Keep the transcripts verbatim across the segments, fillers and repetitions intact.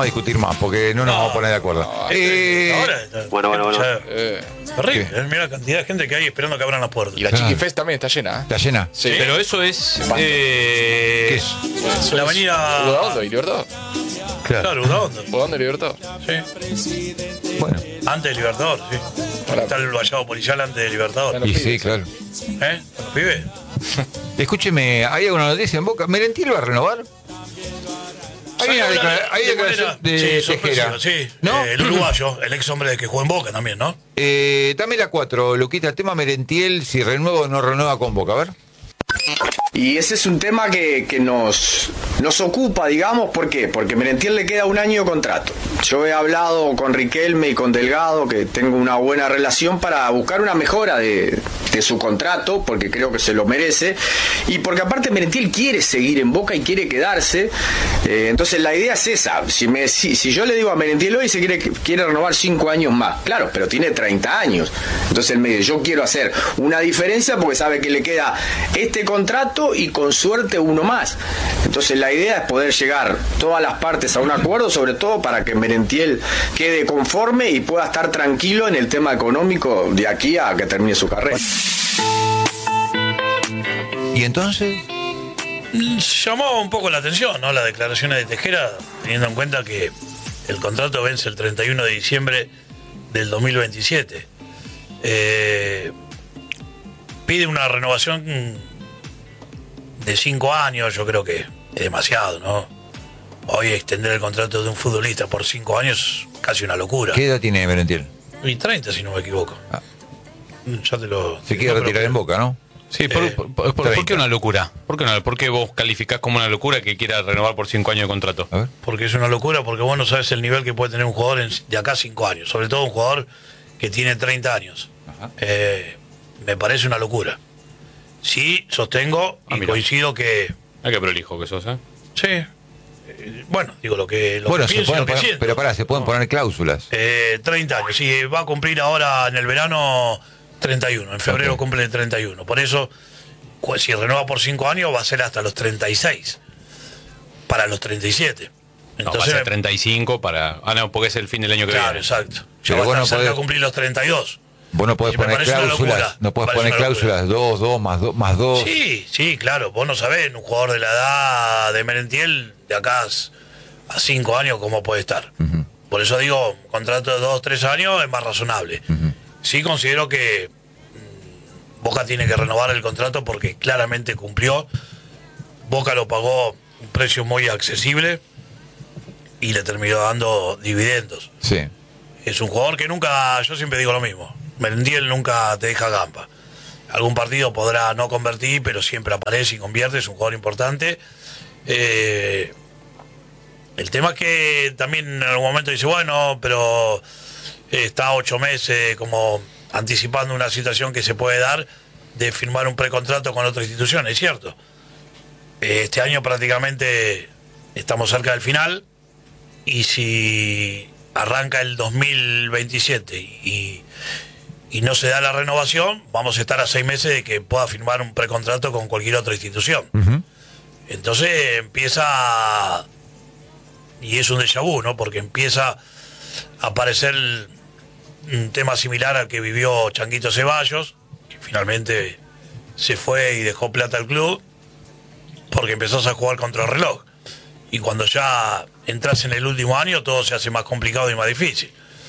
a discutir más porque no nos No, vamos a poner de acuerdo. no, eh, ahora, Bueno, bueno, bueno. Eh, terrible, eh, mira la cantidad de gente que hay esperando que abran las puertas. Y la Claro. Chiqui Fest también está llena. ¿eh? ¿Está llena? Sí. Pero eso es. Basta. Eh, ¿Qué es? Eso La es avenida- Udaondo y Libertador. Claro, ¿dónde? Udaondo y Libertador. Sí. Bueno, Antes de Libertador, sí. Ahora- Está el vallado policial antes de Libertador. Los y pibes, sí, claro. ¿Eh? ¿Los pibes? Escúcheme, ¿hay alguna noticia en Boca? ¿Merentiel va a renovar? Hay una Salió declara- de- hay de declaración manera- de sí, sorpresiva, Tejera. sí. ¿No? Eh, el uruguayo, el ex hombre que jugó en Boca también, ¿no? Eh, dame la cuatro, Luquita, tema Merentiel, si renueva o no renueva con Boca, a ver. Y ese es un tema que, que nos, nos ocupa, digamos, ¿por qué? Porque Merentiel le queda un año de contrato. Yo he hablado con Riquelme y con Delgado, que tengo una buena relación, para buscar una mejora de, de su contrato, porque creo que se lo merece, y porque aparte Merentiel quiere seguir en Boca y quiere quedarse. Eh, entonces la idea es esa. Si, me, si, si yo le digo a Merentiel hoy se quiere, quiere renovar cinco años más, claro, pero tiene treinta años. Entonces él me dice, yo quiero hacer una diferencia porque sabe que le queda este contrato y con suerte uno más. Entonces la idea es poder llegar todas las partes a un acuerdo, sobre todo para que Merentiel quede conforme y pueda estar tranquilo en el tema económico de aquí a que termine su carrera. ¿Y entonces? Mm, Llamó un poco la atención, ¿no? Las declaraciones de Tejera, teniendo en cuenta que el contrato vence el treinta y uno de diciembre del dos mil veintisiete. Eh, pide una renovación de cinco años, yo creo que es demasiado, ¿no? Hoy extender el contrato de un futbolista por cinco años es casi una locura. ¿Qué edad tiene Merentiel? Y treinta, si no me equivoco. Ah. Ya te lo... Se quiere no, retirar pero- en Boca, ¿no? sí, por, Eh, por- por- por- ¿por qué una locura? ¿Por qué, una- por qué vos calificás como una locura que quiera renovar por cinco años de contrato? A ver. Porque es una locura, porque vos no sabes el nivel que puede tener un jugador en- de acá a cinco años. Sobre todo un jugador que tiene treinta años. Eh, me parece una locura. Sí, sostengo Ah, y mira. coincido que... Hay que prolijo que sos, ¿eh? Sí. Eh, bueno, digo lo que, lo Bueno, que se pienso y pueden lo que poner, siento. pero pará, se pueden poner cláusulas. Eh, treinta años, sí, va a cumplir ahora en el verano treinta y uno, en febrero Ok. cumple treinta y uno. Por eso, cu- si renueva por cinco años, va a ser hasta los treinta y seis, para los treinta y siete. No, va a Entonces, ser treinta y cinco para... Ah, no, porque es el fin del año que claro, viene. exacto. Ya Pero va a bueno, estar cerca podés- de cumplir los treinta y dos. Vos no podés Sí, me poner parece una cláusulas, locura. no podés Parece poner una locura. cláusulas dos, dos, más dos, más dos. Sí, sí, claro. Vos no sabés, un jugador de la edad de Merentiel, de acá a cinco años, cómo puede estar. Ujú. Por eso digo, un contrato de dos, tres años es más razonable. Ujú. Sí considero que mm, Boca tiene que renovar el contrato porque claramente cumplió. Boca lo pagó un precio muy accesible y le terminó dando dividendos. Sí. Es un jugador que nunca, yo siempre digo lo mismo, Merentiel nunca te deja gampa. Algún partido podrá no convertir, pero siempre aparece y convierte, es un jugador importante. Eh, el tema es que también en algún momento dice, bueno, pero está ocho meses como anticipando una situación que se puede dar de firmar un precontrato con otra institución, es cierto. Este año prácticamente estamos cerca del final y si arranca el dos mil veintisiete y, y no se da la renovación, vamos a estar a seis meses de que pueda firmar un precontrato con cualquier otra institución. Ujú. Entonces empieza, y es un déjà vu, ¿no? Porque empieza a aparecer un tema similar al que vivió Changuito Ceballos, que finalmente se fue y dejó plata al club, porque empezás a jugar contra el reloj. Y cuando ya entras en el último año, todo se hace más complicado y más difícil.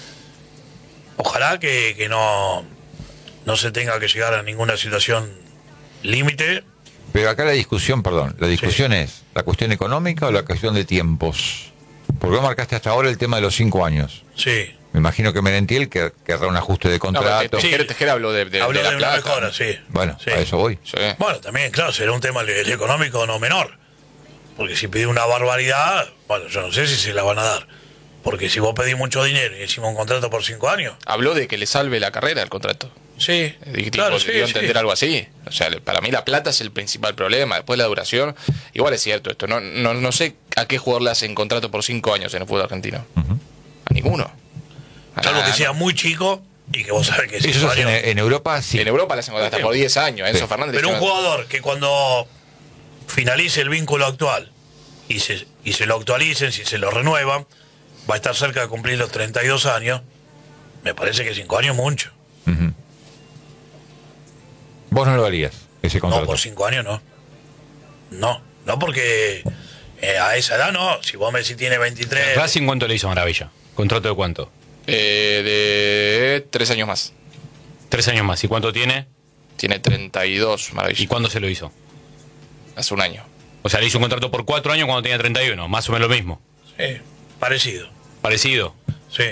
Ojalá que, que no, no se tenga que llegar a ninguna situación límite. Pero acá la discusión, perdón, la discusión es la cuestión económica o la cuestión de tiempos. Porque vos marcaste hasta ahora el tema de los cinco años. Sí. Me imagino que Merentiel que- querrá un ajuste de No, pero contrato. Tejera, Sí. Tejera habló de, de, Habló de de, la una plata. mejora, sí. Bueno, Sí. a eso voy. Sí. Bueno, también, claro, será un tema el económico no menor. Porque si pide una barbaridad, bueno, yo no sé si se la van a dar. Porque si vos pedís mucho dinero y encima un contrato por cinco años. Habló de que le salve la carrera el contrato. Sí, Y, claro, tipo, sí, dio a sí. entender algo así. O sea, para mí la plata es el principal problema. Después la duración. Igual es cierto esto. No, no, no sé a qué jugador le hacen contrato por cinco años en el fútbol argentino. A ninguno. A Salvo nada, que sea no. muy chico y que vos sabés que Eso cinco es en, años- en Europa sí. En Europa le hacen contrato hasta por diez años. Enzo Sí. Fernández. Pero un le hicieron- jugador que cuando finalice el vínculo actual y se, y se lo actualicen, si se lo renuevan, va a estar cerca de cumplir los treinta y dos años. Me parece que cinco años es mucho. Uh-huh. ¿Vos no lo harías, ese contrato? No, por cinco años no. No, no porque eh, a esa edad no. Si vos me decís tiene veintitrés... ¿Racing cuánto le hizo Maravilla? ¿Contrato de cuánto? Eh, de tres años más. Tres años más. ¿Y cuánto tiene? Tiene treinta y dos, Maravilla. ¿Y cuándo se lo hizo? Hace un año. O sea, le hizo un contrato por cuatro años cuando tenía treinta y uno. Más o menos lo mismo. Sí, parecido. Parecido. Sí.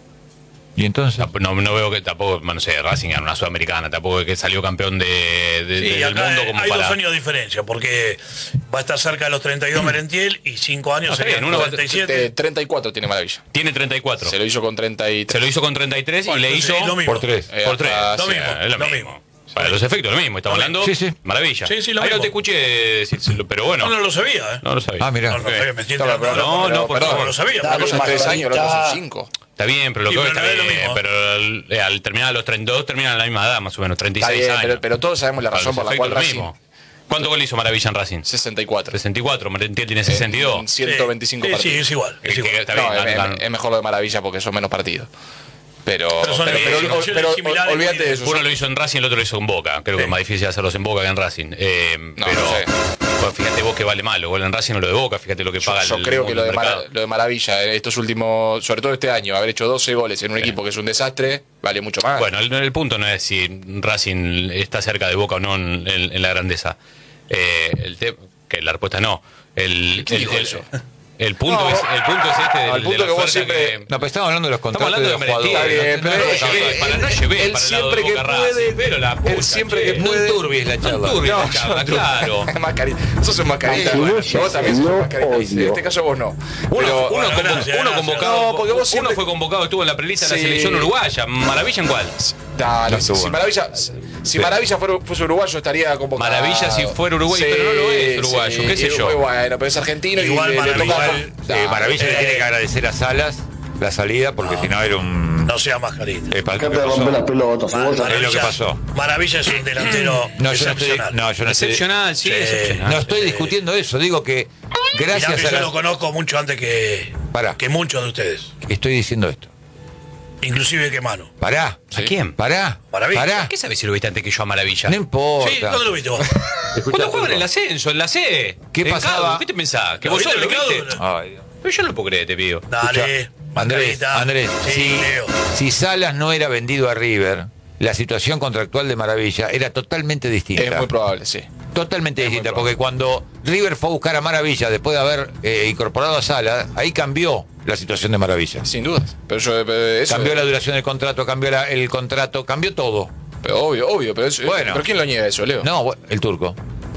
¿Y entonces? No, no veo que tampoco, no sé, Racing era una sudamericana, tampoco que salió campeón de, de, Sí, del acá mundo como hay para... dos años de diferencia, porque va a estar cerca de los treinta y dos Merentiel y cinco años No, está serían bien, uno va- treinta y De siete. treinta y cuatro tiene Maravilla. Tiene treinta y cuatro. Se lo hizo con treinta y tres. Se lo hizo con treinta y tres Bueno, y le entonces hizo... es lo mismo. Por tres. Eh, Por tres. ah, Lo sí, mismo. Ah, es lo, lo mismo. mismo. Para los efectos, lo mismo. Estamos Lo hablando... mismo. Sí, sí. Maravilla. Sí, sí, lo Ahí no mismo. te escuché decírselo, pero bueno. No, no lo sabía, ¿eh? No lo sabía. Ah, mirá. No, no, Ok. sabía, me siento Claro, pero No, no, por perdón, favor. no lo sabía. Una porque cosa es no- tres años, la otra son cinco. Está bien, pero lo Sí, que pero está no es lo bien, mismo. pero al, eh, al terminar los treinta y dos terminan a la misma edad, más o menos, treinta y Está seis bien, años. pero, pero todos sabemos la Para razón los por la cual efectos, Racing... lo mismo. ¿Cuánto gol hizo Maravilla en Racing? sesenta y cuatro. sesenta y cuatro, Merentiel tiene sesenta y dos. En ciento veinticinco sí, partidos. Sí, es igual. Es Que- que igual. está bien, No, gan- es, gan- es mejor lo de Maravilla porque son menos partidos. Pero, Pero son pero, pero, situaciones pero- similares, olvídate muy de eso. Uno lo hizo en Racing y el otro lo hizo en Boca. Creo que es más difícil hacerlos en Boca que en Racing. Eh, No, pero no sé. pues fíjate vos que vale más lo gol en Racing o lo de Boca. Fíjate lo que Yo, paga yo el creo que lo de, mercado. Mara- lo de Maravilla en estos últimos, sobre todo este año, haber hecho doce goles en un equipo que es un desastre, vale mucho más. Bueno, el, el punto no es si Racing está cerca de Boca o no en, en- en la grandeza. Eh, el te- que la respuesta no. El, ¿Quién el, dijo el- eso? el punto No, es el punto es este no, del- el punto de la que vos oferta siempre- que- No, pero estamos hablando de los Estamos contratos hablando de de los Merentiel. jugadores. Está bien, No, pero no, él- no, llevé, no, para no no, llevé él para el lado siempre de que Boca puede- Racing, pero la él puta, siempre che. que no puede- enturbies la charla. No enturbies No, la charla, yo- claro. Mascarita. Sos un mascarita. Ay, Bueno, yo vos también sos un lo mascarita. En odio. este caso vos no. Uno, Pero, uno, bueno, convo- gracias, uno gracias. convocado, No, porque vos uno siempre- fue convocado, estuvo en la prelista de la Sí. selección uruguaya. ¿Maravilla en cuál? no, no, estuvo. si Maravilla, si Maravilla fuera, fuese uruguayo estaría convocado. Maravilla si fuera uruguayo, pero no lo es uruguayo, qué sé y- yo. Bueno, pero es argentino Igual y le, le Maravilla, toca... igual- Sí, Maravilla le Eh, tiene que agradecer a Salas la salida porque si no era un... No sea mascarita. Eh, pa- Acá ¿qué te pasó? rompe las pelotas, Mar- vos. es lo que pasó. Maravilla es un delantero No, yo no estoy, excepcional. no, yo no estoy, Excepcional, sí, Sí. excepcional. no estoy discutiendo eso, digo que Mirá gracias que a yo la... lo conozco mucho antes que, Pará. que muchos de ustedes. Estoy diciendo esto. Inclusive que Manu. Pará. ¿A quién? Pará. Maravilla. Pará. ¿Qué sabes si lo viste antes que yo a Maravilla? No importa. Sí, ¿dónde lo viste vos? Cuando jugaban en el ascenso, en la C. ¿Qué en pasaba? Cadu, ¿Qué te pensás? ¿Que ¿Lo vos viste solo lo en el viste? Cadu? Ay, Dios. Pero yo no lo puedo creer, te pido. Dale, Escucha, Andrés, mascarita. Andrés, Sí, si, Leo. si Salas no era vendido a River, la situación contractual de Maravilla era totalmente distinta. Es muy probable, sí. Totalmente Es muy distinta, probable. porque cuando River fue a buscar a Maravilla después de haber eh, incorporado a Salas, ahí cambió la situación de Maravilla. Sin dudas. Pero yo, pero eso, Cambió la duración del contrato, cambió la- el contrato, cambió todo. pero obvio, obvio. Pero, eso, Bueno. pero ¿quién lo niega eso, Leo? No, bueno, el turco.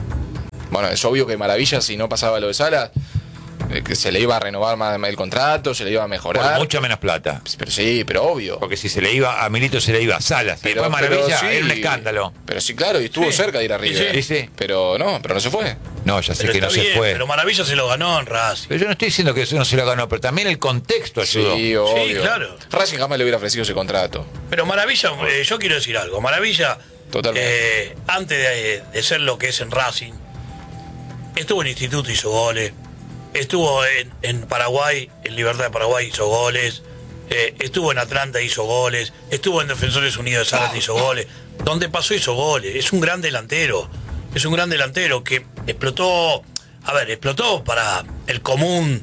Bueno, es obvio que Maravilla, si no pasaba lo de Sala, eh, que se le iba a renovar más el contrato, se le iba a Por mejorar. mucha menos plata. Pero sí, pero obvio. Porque si se le iba a Milito, se le iba a Salas. Y Pero, después Maravilla pero sí. era un escándalo. Pero sí, claro, y estuvo Sí. cerca de ir a Sí, River. sí. Sí. Pero no, pero no se fue. No, ya sé Pero que está no se bien, fue. pero Maravilla se lo ganó en Racing. Pero yo no estoy diciendo que eso no se lo ganó, pero también el contexto ayudó. Sí, obvio. claro. Racing jamás le hubiera ofrecido ese contrato. Pero Maravilla, eh, yo quiero decir algo. Maravilla, Totalmente. eh, antes de, de ser lo que es en Racing, estuvo en Instituto, hizo goles. Estuvo en, en Paraguay, en Libertad de Paraguay, hizo goles. Eh, estuvo en Atlanta, hizo goles. Estuvo en Defensores Unidos de Zárate, hizo goles. Donde pasó, hizo goles. Es un gran delantero. Es un gran delantero que explotó, a ver, explotó para el común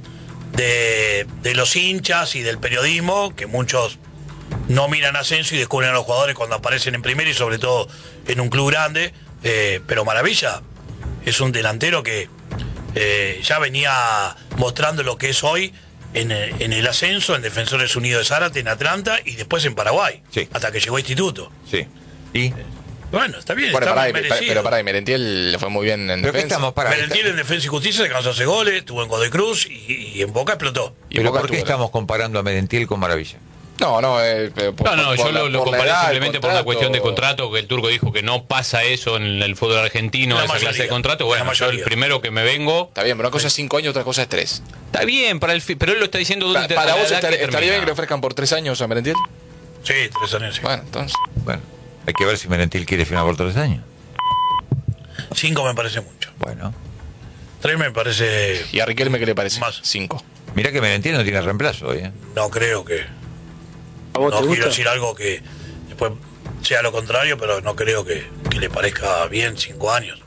de, de los hinchas y del periodismo, que muchos no miran ascenso y descubren a los jugadores cuando aparecen en primera y sobre todo en un club grande. Eh, pero Maravilla es un delantero que eh, ya venía mostrando lo que es hoy en, eh, en el ascenso, en Defensores Unidos de Zárate, en Atlanta y después en Paraguay, Sí. hasta que llegó a Instituto. Sí. ¿Y? Bueno, está bien, Bueno, está pará, bien y- merecido. pero pará, y Merentiel le fue muy bien en ¿Pero qué defensa. estamos para? Merentiel en Defensa y Justicia se cansó de hacer goles, estuvo en Godoy Cruz y, y en Boca explotó. Y ¿Pero Boca por qué estuvo- estamos comparando a Merentiel con Maravilla? No, no, eh, eh, por- No, no, por yo la- lo, lo por la comparé edad, el simplemente por una contrato. cuestión de contrato, que el turco dijo que no pasa eso en el fútbol argentino, La esa mayoría, clase de contrato. la Bueno, yo el mayoría. primero que me vengo. Está bien, pero una cosa es cinco años, otra cosa es tres. Está bien, para el fi- pero él lo está diciendo Pa- durante ¿Para la vos edad estar- que estaría termina. bien que le ofrezcan por tres años a Merentiel? Sí, tres años. sí. Bueno, entonces. Bueno, hay que ver si Merentiel quiere firmar por tres años. Cinco me parece mucho. Bueno. Está Tres me parece. ¿Y a Riquelme qué le parece? Más. Cinco. Mirá que Merentiel no tiene reemplazo hoy, ¿eh? No creo que. ¿A vos No te quiero gusta? decir algo que después sea lo contrario, pero no creo que, que le parezca bien cinco años.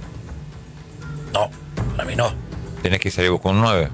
No, para mí no. Tenés que salir con un nueve.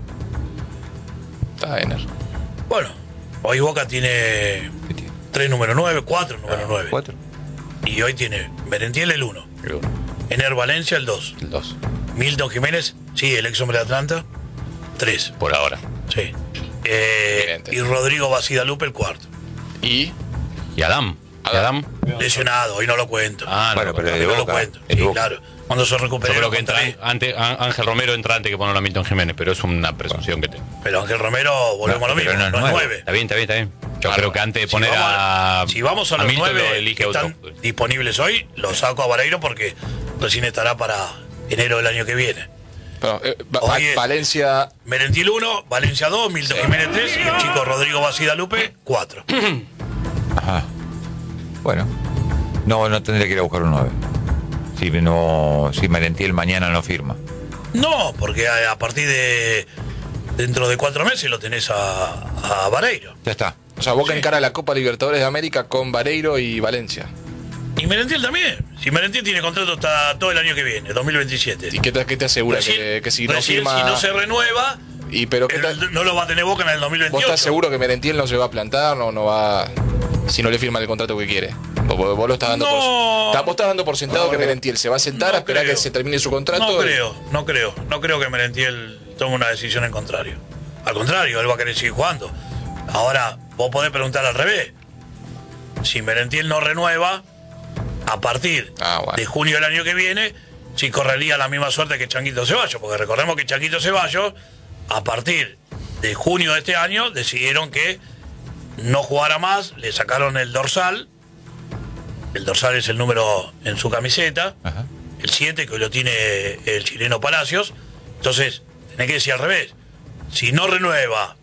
Está Ener. Bueno, hoy Boca tiene ¿Qué tiene? tres número nueve, cuatro número Ah, nueve. ¿Cuatro? Y hoy tiene Merentiel el uno, El uno, Ener Valencia el dos, el dos. Milton Jiménez, sí, el ex hombre de Atlanta, tres, Por ahora. sí. Eh, Excelente. y Rodrigo Basidalupe el cuarto. Y ¿Y Adam? ¿Y Adam? Lesionado, hoy no lo cuento. Ah, no, Bueno, pero Hoy de no lo Boca. cuento. es de Sí, Boca. claro. Cuando se recupere. Yo creo lo que entra contaré. antes, Á- Ángel Romero entra antes que ponerlo a Milton Jiménez, pero es una presunción que tengo. Pero Ángel Romero, volvemos No, a lo mismo, pero no es no es nueve. nueve. Está bien, está bien, está bien. Yo Claro. creo que antes de Si poner vamos a, a, si vamos a los Milton nueve lo elige que otro. están disponibles hoy, lo saco a Vareiro porque recién estará para enero del año que viene. Pero, eh, Va- Va- Oye. Valencia. Merentiel uno, Valencia dos, Milton Jiménez tres y el chico Rodrigo Basidalupe cuatro. Ajá. Bueno. No, no tendría que ir a buscar un nueve. Si, no, si Merentiel mañana no firma. No, porque a, a partir de dentro de cuatro meses lo tenés a, a Vareiro. Ya está. O sea, Boca Sí. encara la Copa Libertadores de América con Vareiro y Valencia. Y Merentiel también. Si Merentiel tiene contrato hasta todo el año que viene, dos mil veintisiete. ¿Y qué te, qué te asegura Recién- que, que si no recién, firma. si no se renueva, y pero qué el- tal- no lo va a tener Boca en el dos mil ¿Vos veintiocho. estás seguro que Merentiel no se va a plantar? No, no va. Si no le firma el contrato que quiere. Vos, vos- vos lo estás dando No. por. está- Vos estás dando por sentado No, que creo. Merentiel se va a sentar No a esperar creo. que se termine su contrato. No creo, no creo. No creo que Merentiel tome una decisión en contrario. Al contrario, él va a querer seguir jugando. Ahora, vos podés preguntar al revés. Si Merentiel no renueva, a partir Ah, bueno. de junio del año que viene, si correría la misma suerte que Changuito Ceballos. Porque recordemos que Changuito Ceballos, a partir de junio de este año, decidieron que no jugara más, le sacaron el dorsal. El dorsal es el número en su camiseta. Ajá. El siete, que hoy lo tiene el chileno Palacios. Entonces, tenés que decir al revés. Si no renueva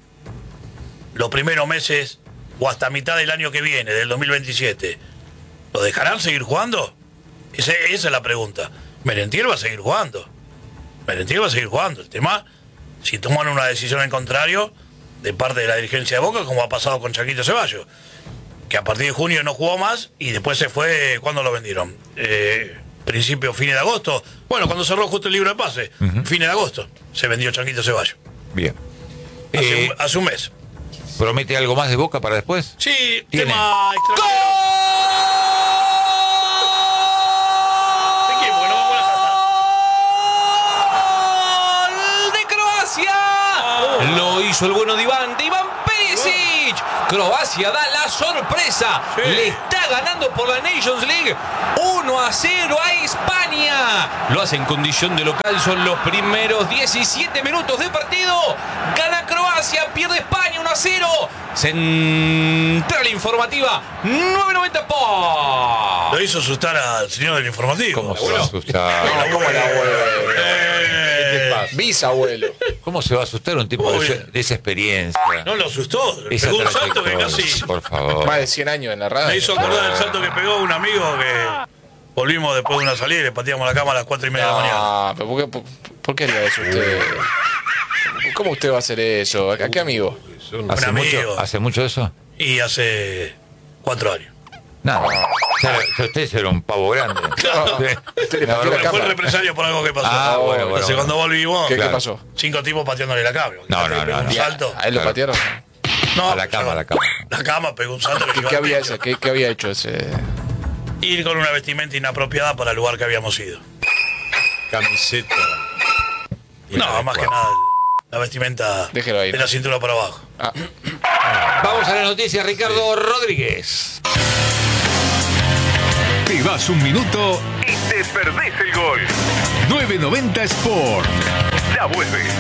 los primeros meses o hasta mitad del año que viene, del dos mil veintisiete, ¿lo dejarán seguir jugando? Ese- esa es la pregunta. Merentiel va a seguir jugando. Merentiel va a seguir jugando. El tema, si toman una decisión en contrario de parte de la dirigencia de Boca, como ha pasado con Chaquito Ceballos, que a partir de junio no jugó más y después se fue. ¿Cuándo lo vendieron? Eh, principio, fines de agosto. Bueno, cuando cerró justo el libro de pase, fines de agosto, se vendió Chanquito Ceballos. Bien. Hace, Eh, un, hace un mes. ¿Promete algo más de Boca para después? Sí, tiene. tema extranjero. ¿De quién? Porque no vamos a la ¡Gol de Croacia! Lo hizo el bueno de Iván, de Iván Perisic. Croacia da la sorpresa. Sí. Le está ganando por la Nations League uno a cero a España. Lo hace en condición de local, son los primeros diecisiete minutos de partido. Gana Croacia, pierde España uno a cero. Central informativa nueve noventa po. Lo hizo asustar al señor del informativo. ¿Cómo se va a asustar? No, ¿cómo el abuelo? Eh, Bisabuelo. ¿Cómo se va a asustar un tipo de, Uy. esa- de esa experiencia? no lo asustó. Esa Pegó un salto que trayectoria, casi. por favor. Más de cien años en la radio. Me hizo acordar del salto que pegó un amigo que volvimos después de una salida y le pateamos la cama a las cuatro y media de la mañana. Ah, pero ¿por qué, por, por qué haría eso usted? ¿Cómo usted va a hacer eso? ¿A qué amigo? ¿Hace Un mucho, amigo. ¿Hace mucho eso? Y hace cuatro años. Nada. O sea, usted era un pavo grande. Usted le La pateó la verdad. Fue el cama. represario por algo que pasó. Ah, bueno, bueno, Entonces, bueno. cuando volvimos, ¿Qué, qué Claro. pasó? cinco tipos pateándole la cama. No, no, Pegó no, un no. salto. ¿A él lo Claro. patearon? No, A la cama, yo- a la cama. La cama pegó un salto que ¿Qué, llegó qué al había, techo. ese- qué, qué había hecho ese? Ir con una vestimenta inapropiada para el lugar que habíamos ido. Camiseta. No, más que nada la vestimenta Déjelo ahí. de la cintura para abajo. Ah, Vamos a la noticia, Ricardo Rodríguez. Te vas un minuto y te perdés el gol. nueve noventa Sport. Ya vuelve.